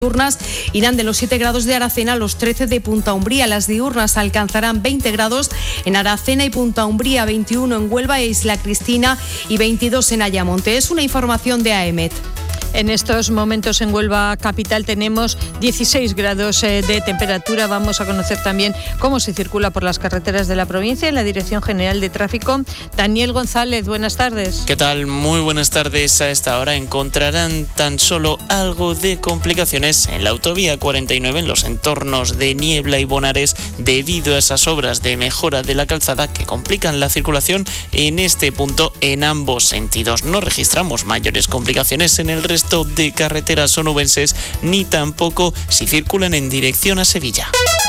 Diurnas irán de los 7 grados de Aracena a los 13 de Punta Umbría. Las diurnas alcanzarán 20 grados en Aracena y Punta Umbría, 21 en Huelva e Isla Cristina y 22 en Ayamonte. Es una información de AEMET. En estos momentos en Huelva capital tenemos 16 grados de temperatura. Vamos a conocer también cómo se circula por las carreteras de la provincia en la Dirección General de Tráfico. Daniel González, buenas tardes. ¿Qué tal? Muy buenas tardes. A esta hora encontrarán tan solo algo de complicaciones en la autovía 49 en los entornos de Niebla y Bonares debido a esas obras de mejora de la calzada que complican la circulación en este punto en ambos sentidos. No registramos mayores complicaciones en el resto de carreteras onubenses ni tampoco si circulan en dirección a Sevilla.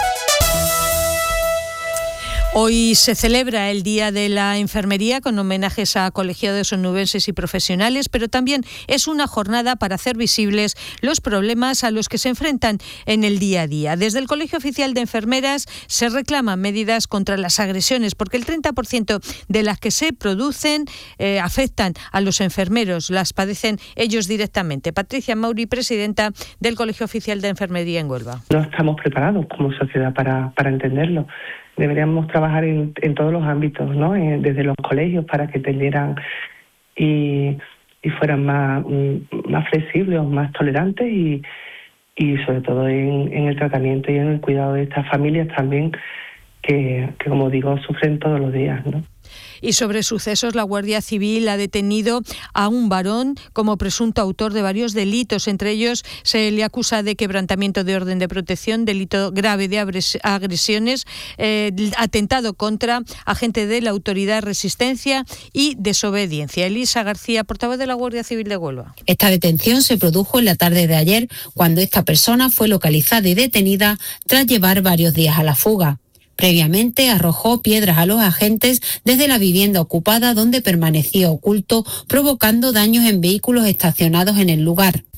Hoy se celebra el Día de la Enfermería con homenajes a colegiados onubenses y profesionales, pero también es una jornada para hacer visibles los problemas a los que se enfrentan en el día a día. Desde el Colegio Oficial de Enfermeras se reclaman medidas contra las agresiones, porque el 30% de las que se producen afectan a los enfermeros, las padecen ellos directamente. Patricia Mauri, presidenta del Colegio Oficial de Enfermería en Huelva. No estamos preparados como sociedad para entenderlo. Deberíamos trabajar en todos los ámbitos, ¿no? Desde los colegios para que entendieran y fueran más flexibles, más tolerantes y sobre todo en el tratamiento y en el cuidado de estas familias también que como digo, sufren todos los días, ¿no? Y sobre sucesos, la Guardia Civil ha detenido a un varón como presunto autor de varios delitos. Entre ellos se le acusa de quebrantamiento de orden de protección, delito grave de agresiones, atentado contra agente de la autoridad, resistencia y desobediencia. Elisa García, portavoz de la Guardia Civil de Huelva. Esta detención se produjo en la tarde de ayer, cuando esta persona fue localizada y detenida tras llevar varios días a la fuga. Previamente arrojó piedras a los agentes desde la vivienda ocupada donde permanecía oculto, provocando daños en vehículos estacionados en el lugar.